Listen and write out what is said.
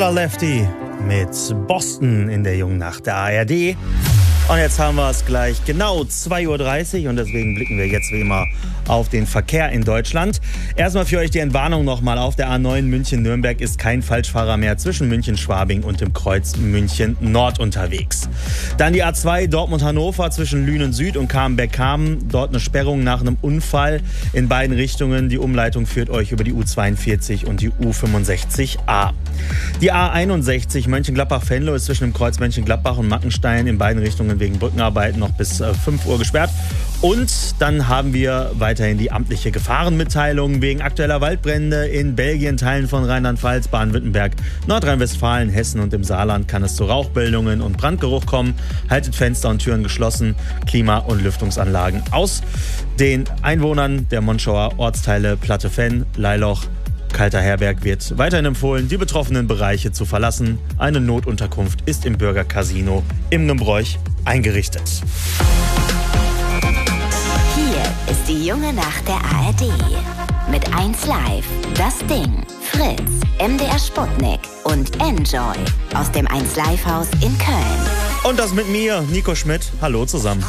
Lefty mit Boston in der jungen Nacht der ARD. Und jetzt haben wir es gleich genau 2:30 Uhr und deswegen blicken wir jetzt wie immer auf den Verkehr in Deutschland. Erstmal für euch die Entwarnung nochmal. Auf der A9 München-Nürnberg ist kein Falschfahrer mehr zwischen München-Schwabing und dem Kreuz München-Nord unterwegs. Dann die A2 Dortmund-Hannover zwischen Lünen Süd und Kamen-Beck-Kamen. Dort eine Sperrung nach einem Unfall in beiden Richtungen. Die Umleitung führt euch über die U42 und die U65A. Die A61 Mönchengladbach-Venlo ist zwischen dem Kreuz Mönchengladbach und Mackenstein in beiden Richtungen wegen Brückenarbeiten noch bis 5 Uhr gesperrt. Und dann haben wir weiterhin die amtliche Gefahrenmitteilung wegen aktueller Waldbrände in Belgien, Teilen von Rheinland-Pfalz, Baden-Württemberg, Nordrhein-Westfalen, Hessen und im Saarland kann es zu Rauchbildungen und Brandgeruch kommen. Haltet Fenster und Türen geschlossen, Klima- und Lüftungsanlagen aus. Den Einwohnern der Monschauer Ortsteile Platte-Venn, Leiloch, Kalter Herberg wird weiterhin empfohlen, die betroffenen Bereiche zu verlassen. Eine Notunterkunft ist im Bürgercasino im Gebräuch eingerichtet. Hier ist die junge Nacht der ARD. Mit 1Live, Das Ding, Fritz, MDR Sputnik und Enjoy aus dem 1Live-Haus in Köln. Und das mit mir, Nico Schmidt. Hallo zusammen.